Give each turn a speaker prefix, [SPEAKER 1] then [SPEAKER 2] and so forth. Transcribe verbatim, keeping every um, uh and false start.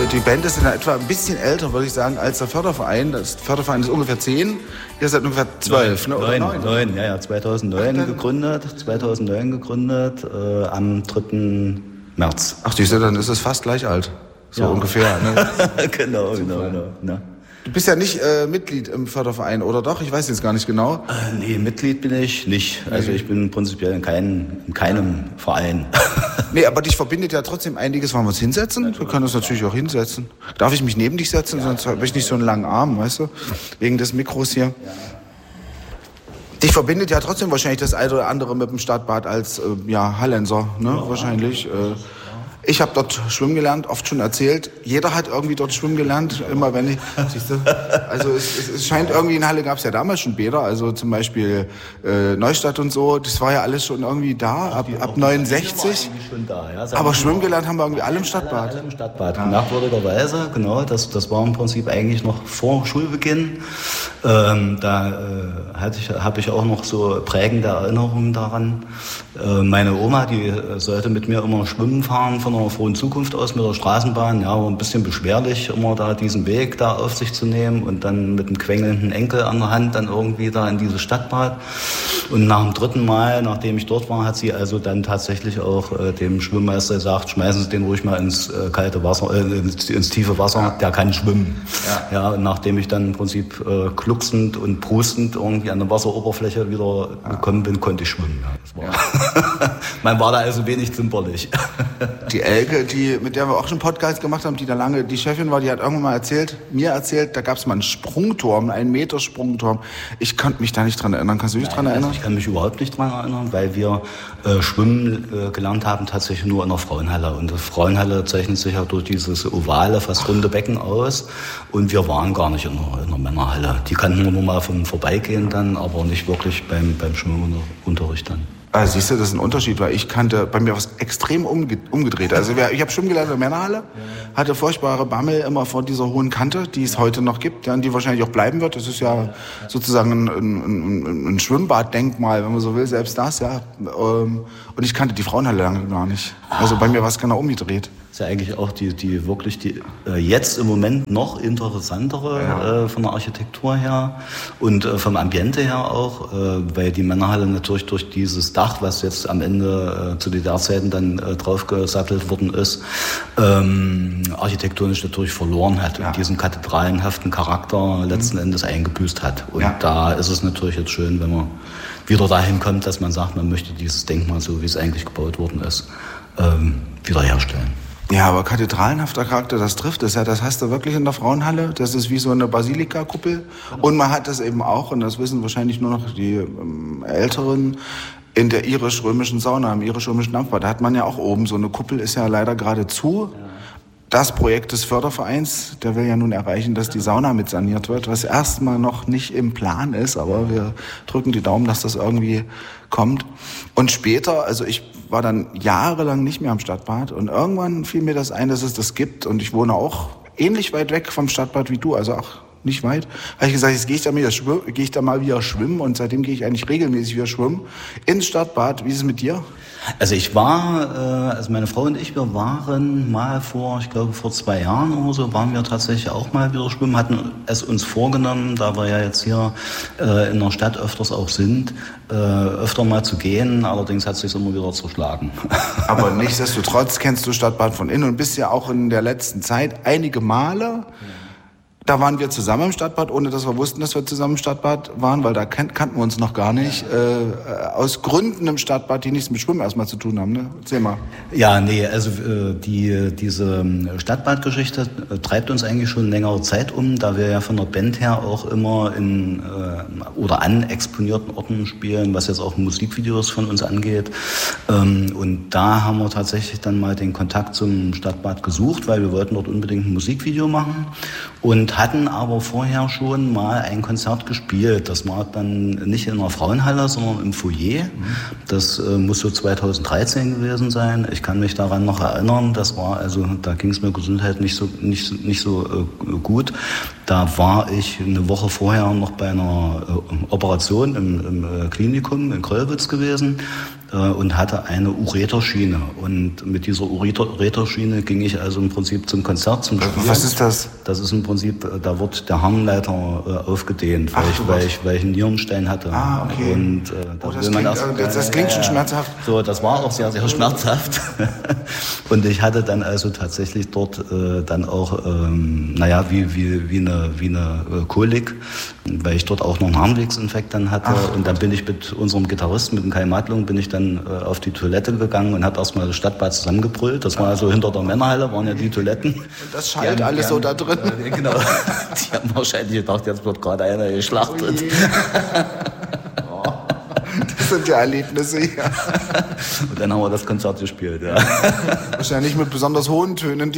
[SPEAKER 1] die Band ist in etwa ein bisschen älter, würde ich sagen, als der Förderverein. Das Förderverein ist ungefähr zehn. Ihr seid ungefähr zwölf, ne? Oder
[SPEAKER 2] neun, neun, ja, ja, zweitausendneun gegründet, zweitausendneun gegründet, äh, am dritten März.
[SPEAKER 1] Ach, siehst du, dann ist es fast gleich alt. So ja. Ungefähr, ne?
[SPEAKER 2] Genau, genau, genau. Ne?
[SPEAKER 1] Du bist ja nicht äh, Mitglied im Förderverein, oder doch? Ich weiß jetzt gar nicht genau.
[SPEAKER 2] Äh, nee, Mitglied bin ich nicht. Also ich bin prinzipiell in, kein, in keinem Verein.
[SPEAKER 1] Nee, aber dich verbindet ja trotzdem einiges. Wollen wir uns hinsetzen? Wir können uns natürlich auch hinsetzen. Darf ich mich neben dich setzen? Ja, sonst habe ich nicht so einen langen Arm, weißt du? Wegen des Mikros hier. Ja. Dich verbindet ja trotzdem wahrscheinlich das eine oder andere mit dem Stadtbad als äh, ja, Hallenser, ne? Ja, wahrscheinlich. Äh, Ich habe dort schwimmen gelernt, oft schon erzählt. Jeder hat irgendwie dort schwimmen gelernt, immer wenn ich, siehst du? Also es, es, es scheint irgendwie, in Halle gab es ja damals schon Bäder, also zum Beispiel äh, Neustadt und so, das war ja alles schon irgendwie da, ab, ab neunundsechzig. Schon da, ja. Aber schwimmen gelernt haben wir irgendwie alle im Stadtbad.
[SPEAKER 2] Alle, alle im Stadtbad, ja. Merkwürdigerweise, genau, das, das war im Prinzip eigentlich noch vor Schulbeginn. Ähm, da äh, hatte ich, habe ich auch noch so prägende Erinnerungen daran. Äh, meine Oma, die äh, sollte mit mir immer schwimmen fahren von einer frohen Zukunft aus mit der Straßenbahn. Ja, war ein bisschen beschwerlich, immer da diesen Weg da auf sich zu nehmen und dann mit einem quengelnden Enkel an der Hand dann irgendwie da in dieses Stadtbad. Und nach dem dritten Mal, nachdem ich dort war, hat sie also dann tatsächlich auch äh, dem Schwimmmeister gesagt, schmeißen Sie den ruhig mal ins äh, kalte Wasser, äh, ins, ins tiefe Wasser, ja. Der kann schwimmen. Ja. Ja, und nachdem ich dann im Prinzip äh, glucksend und prustend irgendwie an der Wasseroberfläche wieder ja. gekommen bin, konnte ich schwimmen. Ja, das war ja. Man war da also wenig zimperlich.
[SPEAKER 1] Die Elke, die, mit der wir auch schon Podcast gemacht haben, die da lange die Chefin war, die hat irgendwann mal erzählt, mir erzählt, da gab es mal einen Sprungturm, einen Meter Sprungturm. Ich konnte mich da nicht dran erinnern. Kannst du dich Nein, dran erinnern?
[SPEAKER 2] Also ich kann mich überhaupt nicht dran erinnern, weil wir äh, Schwimmen äh, gelernt haben tatsächlich nur in der Frauenhalle. Und die Frauenhalle zeichnet sich ja durch dieses ovale, fast runde Becken aus. Und wir waren gar nicht in der, in der Männerhalle. Die kannten wir nur mal vom Vorbeigehen dann, aber nicht wirklich beim, beim Schwimmunterricht dann.
[SPEAKER 1] Also siehst du, das ist ein Unterschied, weil ich kannte, bei mir was extrem umge- umgedreht. Also ich habe schwimmen gelernt in der Männerhalle, hatte furchtbare Bammel immer vor dieser hohen Kante, die es heute noch gibt, ja, und die wahrscheinlich auch bleiben wird. Das ist ja sozusagen ein, ein, ein Schwimmbaddenkmal, wenn man so will, selbst das, ja. Und ich kannte die Frauenhalle lange gar nicht. Also bei mir war es genau umgedreht.
[SPEAKER 2] Das ist ja eigentlich auch die, die wirklich die äh, jetzt im Moment noch interessantere ja. äh, von der Architektur her und äh, vom Ambiente her auch, äh, weil die Männerhalle natürlich durch dieses Dach, was jetzt am Ende äh, zu D D R-Zeiten dann äh, draufgesattelt worden ist, ähm, architektonisch natürlich verloren hat ja. und diesen kathedralenhaften Charakter letzten mhm. Endes eingebüßt hat. Und ja. da ist es natürlich jetzt schön, wenn man wieder dahin kommt, dass man sagt, man möchte dieses Denkmal, so wie es eigentlich gebaut worden ist, ähm, wiederherstellen.
[SPEAKER 1] Ja, aber kathedralenhafter Charakter, das trifft es ja. Das hast du wirklich in der Frauenhalle. Das ist wie so eine Basilikakuppel. Und man hat das eben auch, und das wissen wahrscheinlich nur noch die ähm, Älteren, in der irisch-römischen Sauna, im irisch-römischen Dampfbad. Da hat man ja auch oben so eine Kuppel, ist ja leider gerade zu. Ja. Das Projekt des Fördervereins, der will ja nun erreichen, dass die Sauna mit saniert wird, was erstmal noch nicht im Plan ist, aber wir drücken die Daumen, dass das irgendwie kommt. Und später, also ich war dann jahrelang nicht mehr am Stadtbad und irgendwann fiel mir das ein, dass es das gibt und ich wohne auch ähnlich weit weg vom Stadtbad wie du, also auch nicht weit. Habe ich gesagt, jetzt gehe ich da mal wieder schwimmen, gehe ich da mal wieder schwimmen und seitdem gehe ich eigentlich regelmäßig wieder schwimmen ins Stadtbad. Wie ist es mit dir?
[SPEAKER 2] Also ich war, äh, also meine Frau und ich, wir waren mal vor, ich glaube vor zwei Jahren oder so, waren wir tatsächlich auch mal wieder schwimmen, hatten es uns vorgenommen, da wir ja jetzt hier äh, in der Stadt öfters auch sind, äh, öfter mal zu gehen, allerdings hat es sich immer wieder zerschlagen.
[SPEAKER 1] Aber nichtsdestotrotz kennst du Stadtbad von innen und bist ja auch in der letzten Zeit einige Male... Ja. Da waren wir zusammen im Stadtbad, ohne dass wir wussten, dass wir zusammen im Stadtbad waren, weil da kan- kannten wir uns noch gar nicht. Äh, aus Gründen im Stadtbad, die nichts mit Schwimmen erstmal zu tun haben, ne? Erzähl mal.
[SPEAKER 2] Ja, nee, also äh, die, diese Stadtbadgeschichte äh, treibt uns eigentlich schon längere Zeit um, da wir ja von der Band her auch immer in äh, oder an exponierten Orten spielen, was jetzt auch Musikvideos von uns angeht. Ähm, und da haben wir tatsächlich dann mal den Kontakt zum Stadtbad gesucht, weil wir wollten dort unbedingt ein Musikvideo machen. Und hatten aber vorher schon mal ein Konzert gespielt. Das war dann nicht in der Frauenhalle, sondern im Foyer. Das äh, muss so zweitausenddreizehn gewesen sein. Ich kann mich daran noch erinnern. Das war also, da ging es mir Gesundheit nicht so nicht nicht so äh, gut. Da war ich eine Woche vorher noch bei einer äh, Operation im, im äh, Klinikum in Kröllwitz gewesen. äh, und hatte eine Ureterschiene. Und mit dieser Ureterschiene ging ich also im Prinzip zum Konzert, zum Spiel.
[SPEAKER 1] Was ist das?
[SPEAKER 2] Das ist im Prinzip, da wird der Harnleiter äh, aufgedehnt, weil, Ach, ich, weil, ich, weil ich einen Nierenstein hatte.
[SPEAKER 1] Ah, okay.
[SPEAKER 2] Und, äh, da
[SPEAKER 1] oh, das, klingt, erst, das, das klingt schon schmerzhaft.
[SPEAKER 2] So, das war auch sehr, sehr schmerzhaft. Und ich hatte dann also tatsächlich dort äh, dann auch, ähm, naja, wie, wie, wie eine, wie eine äh, Kolik, weil ich dort auch noch einen Harnwegsinfekt dann hatte. Ach, und dann bin ich mit unserem Gitarristen, mit dem Kai Madlung, bin ich dann äh, auf die Toilette gegangen und habe erstmal das Stadtbad zusammengebrüllt. Das war also hinter der Männerhalle, waren ja die Toiletten.
[SPEAKER 1] Und das schallt alles gern, so da drin.
[SPEAKER 2] Äh, genau. Die haben wahrscheinlich gedacht, jetzt wird gerade einer geschlachtet.
[SPEAKER 1] Oh oh. Das sind ja Erlebnisse hier.
[SPEAKER 2] Und dann haben wir das Konzert gespielt, ja.
[SPEAKER 1] Wahrscheinlich mit besonders hohen Tönen,